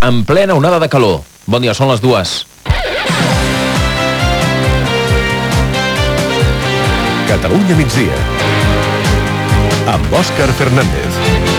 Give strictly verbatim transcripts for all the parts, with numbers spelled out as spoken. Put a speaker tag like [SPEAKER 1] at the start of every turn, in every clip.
[SPEAKER 1] en plena onada de calor. Bon dia, són les dues.
[SPEAKER 2] Catalunya migdia amb Òscar Fernández.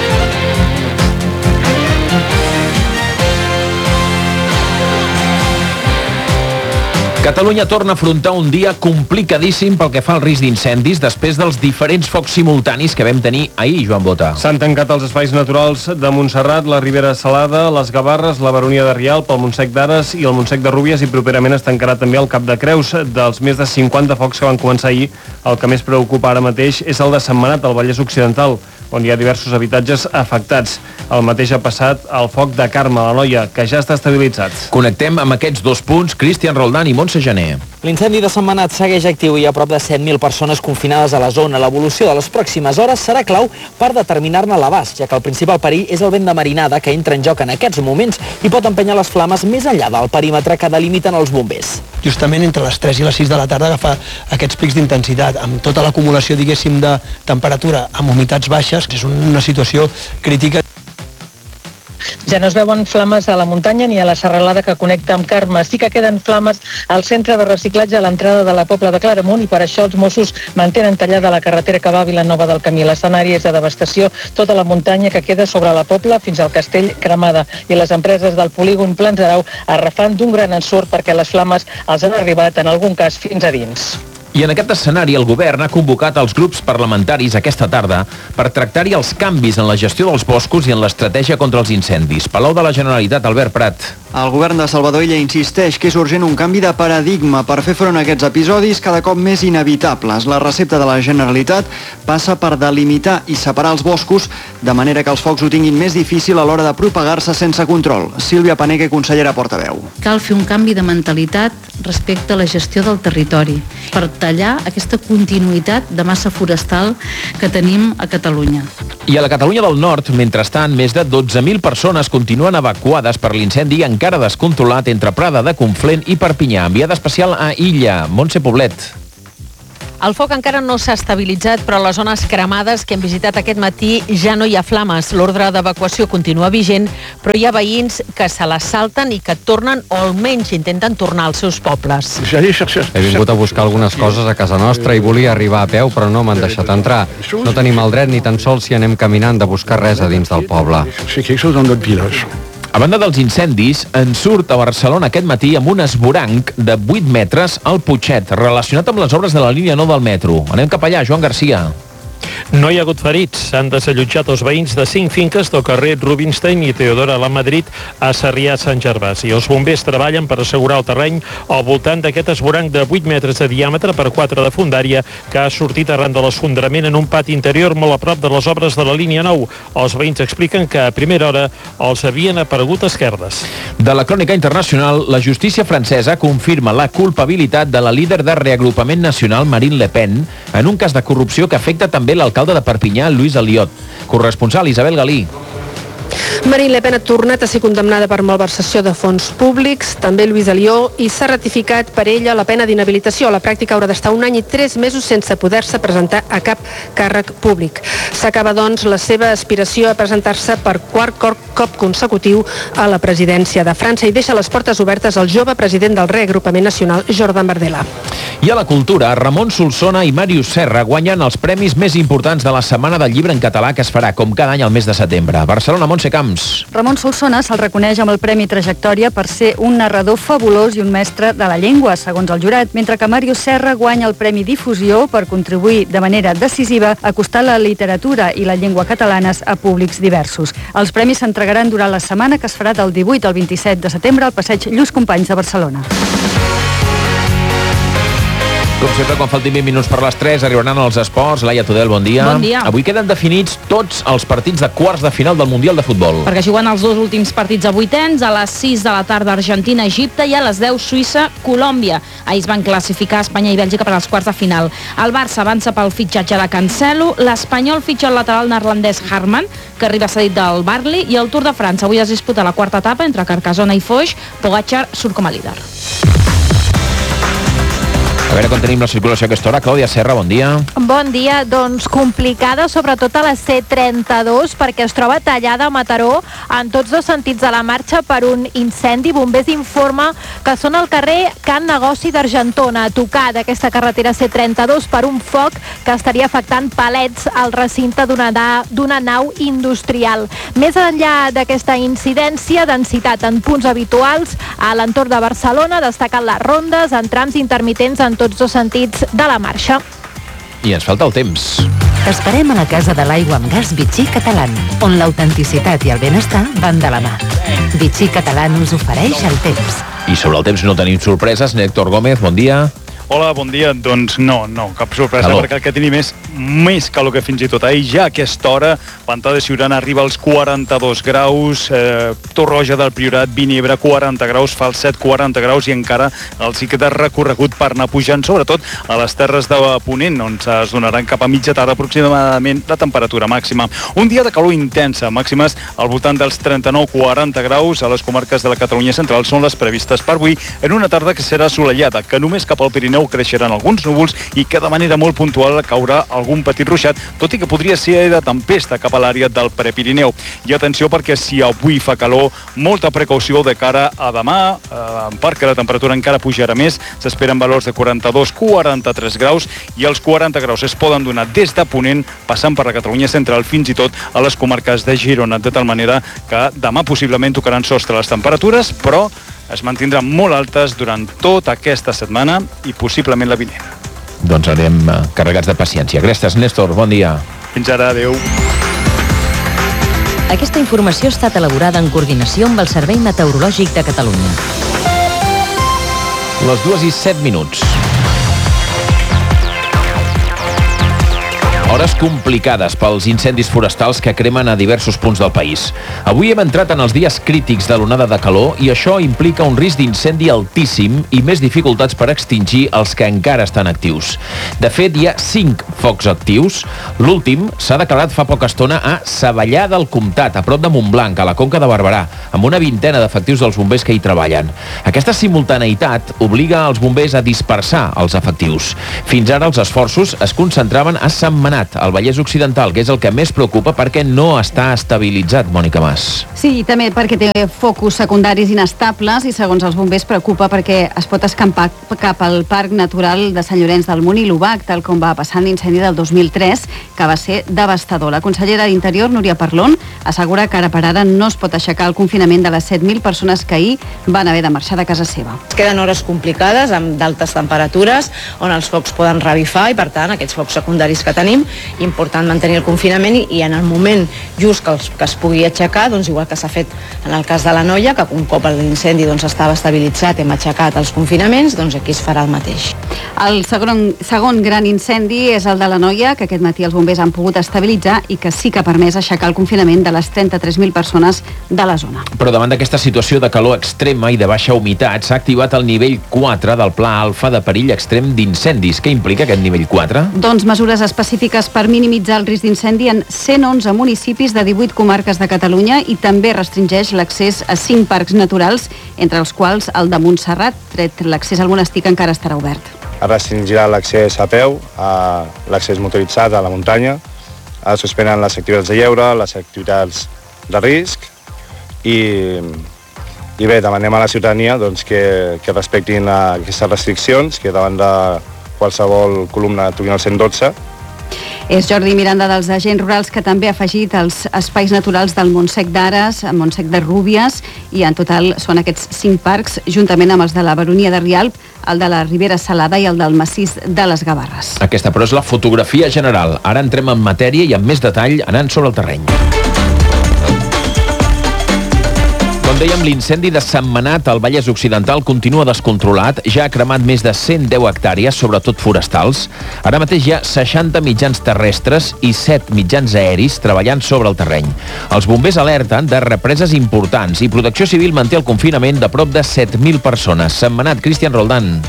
[SPEAKER 1] Catalunya torna a afrontar un dia complicadíssim pel que fa al risc d'incendis després dels diferents focs simultanis que vam tenir ahir, Joan Bota.
[SPEAKER 3] S'han tancat els espais naturals de Montserrat, la Ribera Salada, les Gavarres, la Baronia de Rialp, el Montsec d'Ares i el Montsec de Rúbies, i properament es tancarà també el Cap de Creus. Dels més de cinquanta focs que van començar ahir, el que més preocupa ara mateix és el de Sentmenat, al Vallès Occidental, on hi ha diversos habitatges afectats. El mateix ha passat al foc de Carme, la Noia, que ja està estabilitzat.
[SPEAKER 1] Connectem amb aquests dos punts, Cristian Roldán i Montse Gené.
[SPEAKER 4] L'incendi de Sentmenat segueix actiu i hi ha prop de set mil persones confinades a la zona. L'evolució de les pròximes hores serà clau per determinar-ne l'abast, ja que el principal perill és el vent de marinada que entra en joc en aquests moments i pot empènyer les flames més enllà del perímetre que delimiten els bombers.
[SPEAKER 5] Justament entre les tres i les sis de la tarda agafar aquests pics d'intensitat, amb tota l'acumulació, diguéssim, de temperatura amb humitats baixes, és una situació crítica.
[SPEAKER 6] Ja no es veuen flames a la muntanya ni a la serralada que connecta amb Carme. Sí que queden flames al centre de reciclatge a l'entrada de la Pobla de Claramunt i per això els Mossos mantenen tallada la carretera que va a Vilanova del Camí. L'escenari és de devastació, tota la muntanya que queda sobre la Pobla fins al Castell cremada, i les empreses del polígon Plans d'Arau arrefant d'un gran ensurt perquè les flames els han arribat en algun cas fins a dins.
[SPEAKER 1] I en aquest escenari el govern ha convocat els grups parlamentaris aquesta tarda per tractar-hi els canvis en la gestió dels boscos i en l'estratègia contra els incendis. Palau de la Generalitat, Albert Prat.
[SPEAKER 7] El govern de Salvador Illa insisteix que és urgent un canvi de paradigma per fer front a aquests episodis cada cop més inevitables. La recepta de la Generalitat passa per delimitar i separar els boscos de manera que els focs ho tinguin més difícil a l'hora de propagar-se sense control. Sílvia Paneque, consellera portaveu.
[SPEAKER 8] Cal fer un canvi de mentalitat respecte a la gestió del territori per tallar aquesta continuïtat de massa forestal que tenim a Catalunya.
[SPEAKER 1] I a la Catalunya del Nord, mentrestant, més de dotze mil persones continuen evacuades per l'incendi encara descontrolat entre Prada de Conflent i Perpinyà. Enviada especial a Illa, Montse Poblet.
[SPEAKER 9] El foc encara no s'ha estabilitzat, però a les zones cremades que hem visitat aquest matí ja no hi ha flames. L'ordre d'evacuació continua vigent, però hi ha veïns que se les salten i que tornen o almenys intenten tornar als seus pobles.
[SPEAKER 10] He vingut a buscar algunes coses a casa nostra i volia arribar a peu, però no m'han deixat entrar. No tenim el dret ni tan sols si anem caminant de buscar res a dins del poble.
[SPEAKER 1] A banda dels incendis, en surt a Barcelona aquest matí amb un esvoranc de vuit metres al Putxet, relacionat amb les obres de la línia nou del metro. Anem cap allà, Joan Garcia.
[SPEAKER 11] No hi ha hagut ferits. S'han desallotjat els veïns de cinc finques del carrer Rubinstein i Teodora la Madrid a Sarrià Sant Gervasi. Els bombers treballen per assegurar el terreny al voltant d'aquest esvoranc de vuit metres de diàmetre per quatre de fundària que ha sortit arran de l'esfondrament en un pati interior molt a prop de les obres de la línia nou. Els veïns expliquen que a primera hora els havien aparegut esquerdes.
[SPEAKER 1] De la crònica internacional, la justícia francesa confirma la culpabilitat de la líder de reagrupament nacional Marine Le Pen en un cas de corrupció que afecta també l'alcalde de Perpinyà, Lluís Aliot. Corresponsal Isabel Galí.
[SPEAKER 12] Marine Le Pen ha tornat a ser condemnada per malversació de fons públics, també Lluís Alió, i s'ha ratificat per ella la pena d'inhabilitació. A la pràctica haurà d'estar un any i tres mesos sense poder-se presentar a cap càrrec públic. S'acaba, doncs, la seva aspiració a presentar-se per quart cop consecutiu a la presidència de França i deixa les portes obertes al jove president del reagrupament nacional, Jordan Bardella.
[SPEAKER 1] I a la cultura, Ramon Solsona i Màrius Serra guanyen els premis més importants de la Setmana del Llibre en Català que es farà, com cada any, al mes de setembre. Barcelona, Montse Camps.
[SPEAKER 13] Ramon Solsona se'l reconeix amb el Premi Trajectòria per ser un narrador fabulós i un mestre de la llengua, segons el jurat, mentre que Màrius Serra guanya el Premi Difusió per contribuir de manera decisiva a acostar la literatura i la llengua catalanes a públics diversos. Els premis s'entregaran durant la setmana que es farà del divuit al vint-i-set de setembre al passeig Lluís Companys de Barcelona.
[SPEAKER 1] Com sempre, quan faltin vint minuts per les tres, arribaran els esports. Laia Tudel, bon dia.
[SPEAKER 14] Bon dia.
[SPEAKER 1] Avui queden definits tots els partits de quarts de final del Mundial de Futbol.
[SPEAKER 14] Perquè juguen els dos últims partits a vuitens, a les sis de la tarda Argentina-Egipte i a les deu Suïssa-Colòmbia. Ahir es van classificar Espanya i Bèlgica per als quarts de final. El Barça avança pel fitxatge de Cancelo, l'Espanyol fitxa el lateral neerlandès Harman, que arriba cedit del Barley, i el Tour de França. Avui es disputa la quarta etapa entre Carcassona i Foix. Pogačar surt com a líder.
[SPEAKER 1] A veure com tenim la circulació a aquesta hora. Clàudia Serra, bon dia.
[SPEAKER 15] Bon dia. Doncs complicada, sobretot a la C trenta-dos, perquè es troba tallada a Mataró en tots dos sentits de la marxa per un incendi. Bombers informa que són al carrer Can Negoci d'Argentona, a tocar d'aquesta carretera C trenta-dos per un foc que estaria afectant palets al recinte d'una d'una nau industrial. Més enllà d'aquesta incidència, densitat en punts habituals a l'entorn de Barcelona, destacant les rondes en trams intermitents en tots dos sentits de la marxa.
[SPEAKER 1] I ens falta el temps.
[SPEAKER 16] T'esperem a la Casa de l'Aigua amb Gas Vichy Catalán, on l'autenticitat i el benestar van de la mà. Vichy Catalán us ofereix el temps.
[SPEAKER 1] I sobre el temps no tenim sorpreses. Néctor Gómez, bon dia.
[SPEAKER 17] Hola, bon dia. Doncs no, no, cap sorpresa,
[SPEAKER 1] calor.
[SPEAKER 17] Perquè el que tenim és més calor que fins i tot ahir. Ja a aquesta hora, Pantà de Siurana arriba als quaranta-dos graus, eh, Torroja del Priorat, Vinebre, quaranta graus, Falset, quaranta graus, i encara els hi queda recorregut per anar pujant, sobretot a les terres de Ponent, on es donaran cap a mitja tarda aproximadament la temperatura màxima. Un dia de calor intensa, màximes al voltant dels trenta-nou a quaranta graus a les comarques de la Catalunya central són les previstes per avui, en una tarda que serà assolellada, que només cap al Pirineu creixeran alguns núvols i que de manera molt puntual caurà algun petit ruixat, tot i que podria ser de tempesta cap a l'àrea del Prepirineu. I atenció, perquè si avui fa calor, molta precaució de cara a demà, eh, perquè la temperatura encara pujarà més, s'esperen valors de quaranta-dos a quaranta-tres graus, i els quaranta graus es poden donar des de Ponent, passant per la Catalunya central, fins i tot a les comarques de Girona, de tal manera que demà possiblement tocaran sostre les temperatures, però es mantindran molt altes durant tota aquesta setmana i possiblement la vinent.
[SPEAKER 1] Doncs anem carregats de paciència. Gràcies, Néstor. Bon dia.
[SPEAKER 17] Fins ara. Adéu.
[SPEAKER 16] Aquesta informació ha estat elaborada en coordinació amb el Servei Meteorològic de Catalunya.
[SPEAKER 1] Les dues i set minuts. Hores complicades pels incendis forestals que cremen a diversos punts del país. Avui hem entrat en els dies crítics de l'onada de calor i això implica un risc d'incendi altíssim i més dificultats per extingir els que encara estan actius. De fet, hi ha cinc focs actius. L'últim s'ha declarat fa poca estona a Savallà del Comtat, a prop de Montblanc, a la Conca de Barberà, amb una vintena d'efectius dels bombers que hi treballen. Aquesta simultaneïtat obliga els bombers a dispersar els efectius. Fins ara els esforços es concentraven a Sentmenat, al Vallès Occidental, que és el que més preocupa perquè no està estabilitzat, Mònica Mas.
[SPEAKER 18] Sí, i també perquè té focus secundaris inestables i, segons els bombers, preocupa perquè es pot escampar cap al Parc Natural de Sant Llorenç del Munt i l'Obac, tal com va passar en l'incendi del dos mil tres, que va ser devastador. La consellera d'Interior, Núria Parlon, assegura que ara per ara no es pot aixecar el confinament de les set mil persones que ahir van haver de marxar de casa seva.
[SPEAKER 19] Es queden hores complicades, amb d'altes temperatures, on els focs poden revifar i, per tant, aquests focs secundaris que tenim, important mantenir el confinament i, i en el moment just que, els, que es pugui aixecar, doncs igual que s'ha fet en el cas de la Noia, que un cop l'incendi doncs, estava estabilitzat, hem aixecat els confinaments, doncs aquí es farà el mateix.
[SPEAKER 18] El segon, segon gran incendi és el de la Noia, que aquest matí els bombers han pogut estabilitzar i que sí que ha permès aixecar el confinament de les trenta-tres mil persones de la zona.
[SPEAKER 1] Però davant d'aquesta situació de calor extrema i de baixa humitat, s'ha activat el nivell quatre del Pla Alfa de perill extrem d'incendis. Què implica aquest nivell quatre?
[SPEAKER 18] Doncs mesures específiques per minimitzar el risc d'incendi en cent onze municipis de divuit comarques de Catalunya i també restringeix l'accés a cinc parcs naturals, entre els quals el de Montserrat, tret l'accés al monestir que encara estarà obert.
[SPEAKER 20] Es restringirà l'accés a peu, a l'accés motoritzat a la muntanya, es suspenen les activitats de lleure, les activitats de risc i, i bé, demanem a la ciutadania doncs, que, que respectin aquestes restriccions, que davant de qualsevol columna truquin al cent i dotze.
[SPEAKER 18] És Jordi Miranda dels Agents Rurals, que també ha afegit els espais naturals del Montsec d'Ares, Montsec de Rúbies, i en total són aquests cinc parcs, juntament amb els de la Baronia de Rialp, el de la Ribera Salada i el del Massís de les Gavarres.
[SPEAKER 1] Aquesta, però, és la fotografia general. Ara entrem en matèria i amb més detall anant sobre el terreny. Com dèiem, l'incendi de Sentmenat al Vallès Occidental continua descontrolat. Ja ha cremat més de cent deu hectàrees, sobretot forestals. Ara mateix hi ha seixanta mitjans terrestres i set mitjans aeris treballant sobre el terreny. Els bombers alerten de represes importants i Protecció Civil manté el confinament de prop de set mil persones. Sentmenat, Cristian Roldán.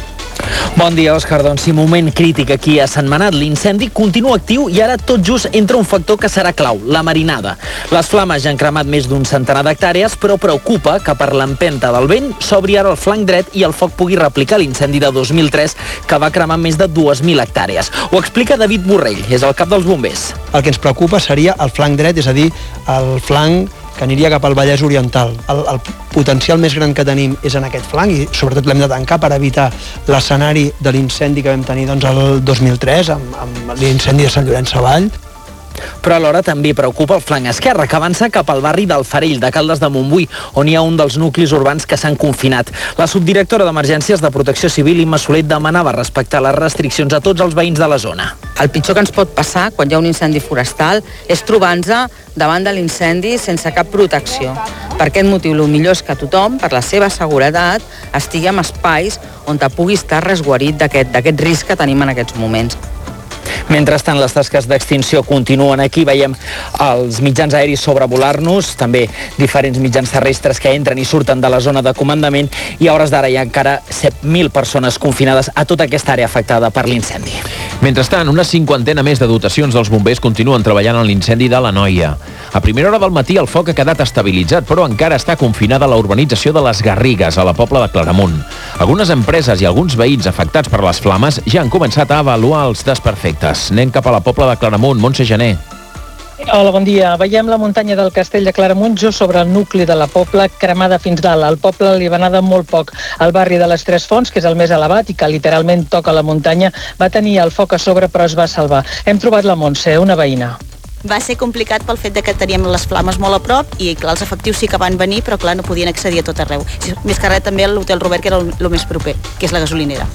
[SPEAKER 4] Bon dia, Òscar. Doncs sí, moment crític aquí a Sentmenat. L'incendi continua actiu i ara tot just entra un factor que serà clau, la marinada. Les flames ja han cremat més d'un centenar d'hectàrees, però preocupa que per l'empenta del vent s'obri ara el flanc dret i el foc pugui replicar l'incendi de dos mil tres que va cremar més de dues mil hectàrees. Ho explica David Borrell, és el cap dels bombers.
[SPEAKER 5] El que ens preocupa seria el flanc dret, és a dir, el flanc que aniria cap al Vallès Oriental. El, el potencial més gran que tenim és en aquest flanc i sobretot l'hem de tancar per evitar l'escenari de l'incendi que vam tenir doncs, el dos mil tres amb, amb l'incendi de Sant Llorenç Savall.
[SPEAKER 4] Però alhora també preocupa el flanc esquerre, que avança cap al barri del Farell, de Caldes de Montbui, on hi ha un dels nuclis urbans que s'han confinat. La subdirectora d'Emergències de Protecció Civil, Imma Solet, demanava respectar les restriccions a tots els veïns de la zona.
[SPEAKER 21] El pitjor que ens pot passar quan hi ha un incendi forestal és trobar-nos davant de l'incendi sense cap protecció. Per aquest motiu, el millor és que tothom, per la seva seguretat, estigui en espais on pugui estar resguarit d'aquest risc que tenim en aquests moments.
[SPEAKER 4] Mentrestant, les tasques d'extinció continuen aquí. Veiem els mitjans aeris sobrevolar-nos, també diferents mitjans terrestres que entren i surten de la zona de comandament, i a hores d'ara hi ha encara set mil persones confinades a tota aquesta àrea afectada per l'incendi.
[SPEAKER 1] Mentrestant, una cinquantena més de dotacions dels bombers continuen treballant en l'incendi de l'Anoia. A primera hora del matí el foc ha quedat estabilitzat, però encara està confinada la urbanització de les Garrigues, a la Pobla de Claramunt. Algunes empreses i alguns veïns afectats per les flames ja han començat a avaluar els desperfectes. Anem cap a la Pobla de Claramunt. Montse Gené.
[SPEAKER 6] Hola, bon dia. Veiem la muntanya del Castell de Claramunt just sobre el nucli de la Pobla, cremada fins dalt. Al poble li va anar de molt poc. El barri de les Tres Fonts, que és el més elevat i que literalment toca la muntanya, va tenir el foc a sobre però es va salvar. Hem trobat la Montse, una veïna.
[SPEAKER 22] Va ser complicat pel fet de que teníem les flames molt a prop i, clar, els efectius sí que van venir, però, clar, no podien accedir a tot arreu. Més que res, també a l'Hotel Robert, que era el, el més proper, que és la gasolinera.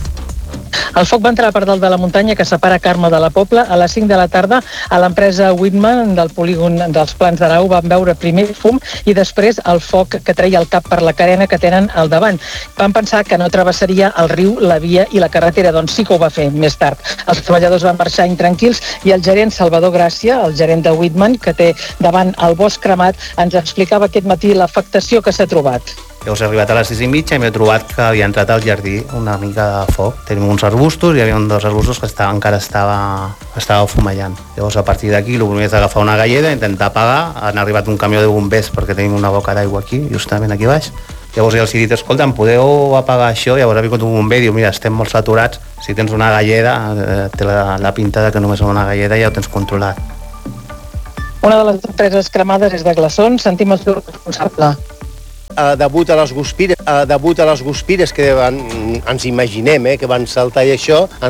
[SPEAKER 6] El foc va entrar per dalt de la muntanya que separa Carme de la Pobla a les cinc de la tarda. A l'empresa Whitman del polígon dels Plans d'Arau van veure primer fum i després el foc que treia el cap per la carena que tenen al davant. Van pensar que no travessaria el riu, la via i la carretera, doncs sí que ho va fer més tard. Els treballadors van marxar intranquils i el gerent Salvador Gràcia, el gerent de Whitman, que té davant el bosc cremat, ens explicava aquest matí l'afectació que s'ha trobat.
[SPEAKER 23] Llavors he arribat a les sis i mitja i m'he trobat que havia entrat al jardí una mica de foc. Tenim uns arbustos i hi havia un dels arbustos que estava, encara estava, estava fumellant. Llavors a partir d'aquí el primer és agafar una galleda, intentar apagar. Han arribat un camió de bombers perquè tenim una boca d'aigua aquí, justament aquí baix. Llavors ja els he dit, escolta, em podeu apagar això? Llavors ha vingut un bomber i diu, mira, estem molt saturats, si tens una galleda, eh, té la, la pinta de que només amb una galleda ja ho tens controlat.
[SPEAKER 6] Una de les empreses cremades és de Glaçons, sentim el seu responsable.
[SPEAKER 24] A degut a les guspires, a degut a les guspires que van, ens imaginem eh, que van saltar i això, ens